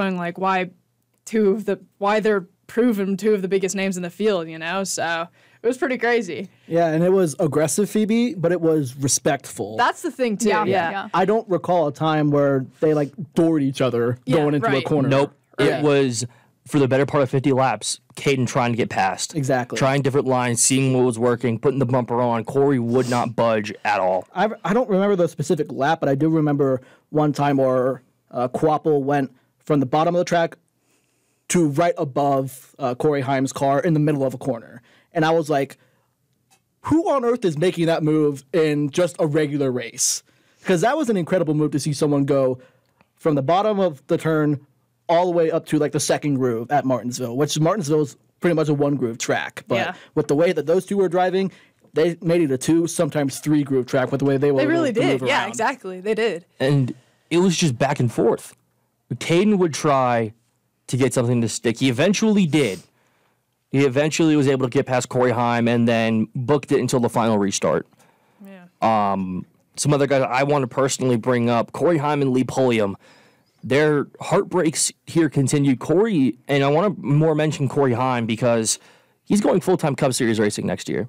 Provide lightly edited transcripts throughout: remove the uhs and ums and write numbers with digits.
showing like why they're proven two of the biggest names in the field, you know? So it was pretty crazy. Yeah, and it was aggressive, Phoebe, but it was respectful. That's the thing, too. Yeah. I don't recall a time where they, like, doored each other going into a corner. Nope. It was, for the better part of 50 laps, Caden trying to get past. Exactly. Trying different lines, seeing what was working, putting the bumper on. Corey would not budge at all. I don't remember the specific lap, but I do remember one time where Quapple went from the bottom of the track to right above Corey Haim's car in the middle of a corner. And I was like, who on earth is making that move in just a regular race? Because that was an incredible move to see someone go from the bottom of the turn all the way up to like the second groove at Martinsville, which Martinsville is pretty much a one groove track. But with the way that those two were driving, they made it a 2, sometimes 3 groove track with the way they were. They really did. Move yeah, around. exactly. They did. And it was just back and forth. Caden would try to get something to stick. He eventually did. He eventually was able to get past Corey Haim and then booked it until the final restart. Yeah. Some other guys I want to personally bring up, Corey Haim and Lee Pulliam. Their heartbreaks here continued. Corey, and I want to more mention Corey Haim because he's going full-time Cup Series racing next year.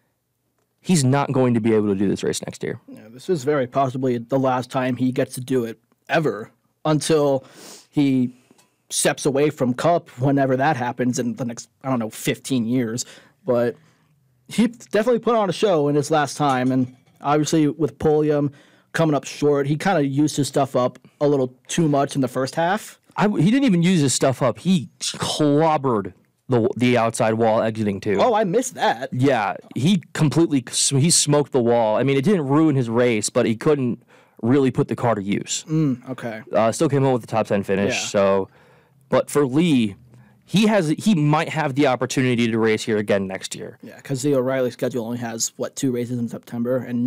He's not going to be able to do this race next year. Yeah, this is very possibly the last time he gets to do it ever until he steps away from Cup whenever that happens in the next, 15 years. But he definitely put on a show in his last time, and obviously with Pulliam coming up short, he kind of used his stuff up a little too much in the first half. He didn't even use his stuff up. He clobbered the outside wall exiting too. Oh, I missed that. Yeah, he smoked the wall. I mean, it didn't ruin his race, but he couldn't really put the car to use. Okay. Still came home with the top 10 finish. Yeah. So, but for Lee, he might have the opportunity to race here again next year. Yeah, because the O'Reilly schedule only has 2 races in September, and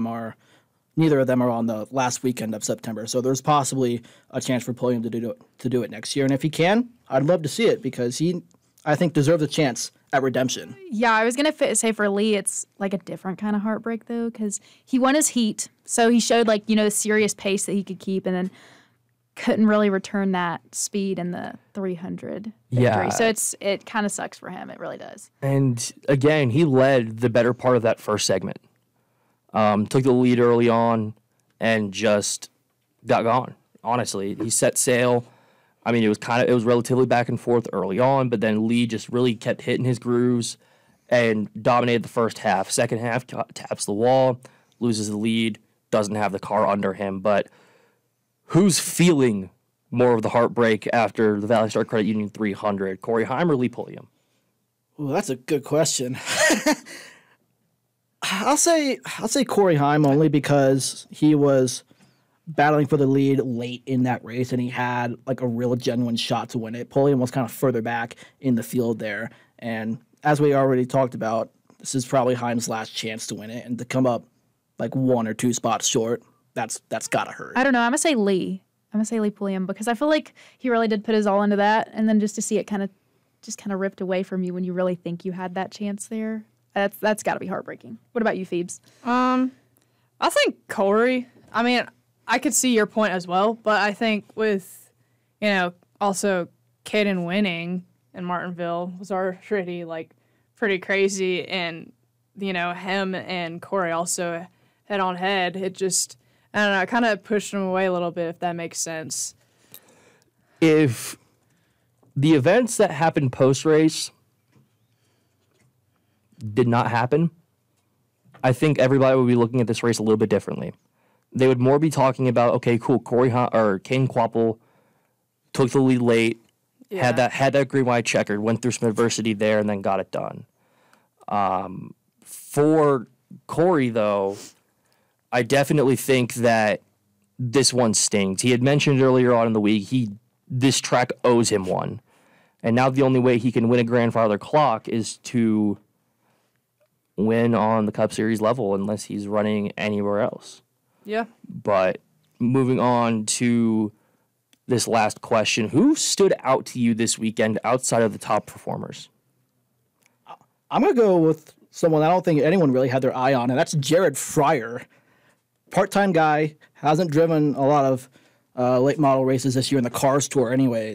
neither of them are on the last weekend of September. So there's possibly a chance for Pulliam to do it next year. And if he can, I'd love to see it because he, I think, deserves a chance at redemption. Yeah, I was going to say for Lee, it's like a different kind of heartbreak, though, because he won his heat. So he showed, the serious pace that he could keep and then couldn't really return that speed in the 300 victory. Yeah. So it kind of sucks for him. It really does. And again, he led the better part of that first segment. Took the lead early on and just got gone. Honestly, he set sail. I mean, it was relatively back and forth early on, but then Lee just really kept hitting his grooves and dominated the first half. Second half, taps the wall, loses the lead, doesn't have the car under him. But who's feeling more of the heartbreak after the Valley Star Credit Union 300? Corey Haim or Lee Pulliam? Ooh, that's a good question. I'll say Corey Haim only because he was battling for the lead late in that race and he had a real genuine shot to win it. Pulliam was kind of further back in the field there, and as we already talked about, this is probably Haim's last chance to win it, and to come up 1 or 2 spots short, that's gotta hurt. I don't know. I'm gonna say Lee. I'm gonna say Lee Pulliam because I feel like he really did put his all into that, and then just to see it kind of ripped away from you when you really think you had that chance there. That's got to be heartbreaking. What about you, Phoebes? I think Corey. I mean, I could see your point as well, but I think with, also Caden winning in Martinsville was already pretty crazy, and him and Corey also head on head. It just, I don't know, it kind of pushed him away a little bit, if that makes sense. If the events that happened post-race did not happen, I think everybody would be looking at this race a little bit differently. They would more be talking about, okay, cool, Caden Quapple took the lead late, had that green-white checkered, went through some adversity there, and then got it done. For Corey, though, I definitely think that this one stings. He had mentioned earlier on in the week this track owes him one. And now the only way he can win a grandfather clock is to win on the Cup Series level unless he's running anywhere else. Yeah. But moving on to this last question, who stood out to you this weekend outside of the top performers? I'm going to go with someone I don't think anyone really had their eye on, and that's Jared Fryer. Part-time guy, hasn't driven a lot of late model races this year in the Cars Tour anyway.